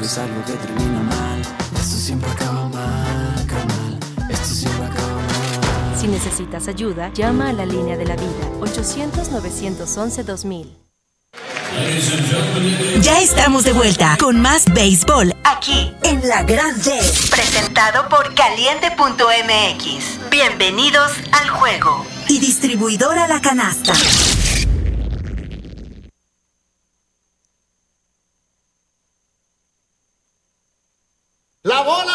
es algo que termina mal. Esto siempre acaba mal, carnal. Esto siempre acaba mal. Si necesitas ayuda, llama a la línea de la vida, 800-911-2000. Ya estamos de vuelta con más béisbol aquí en La Grande, presentado por Caliente.mx. Bienvenidos al juego. Y distribuidora La Canasta. La bola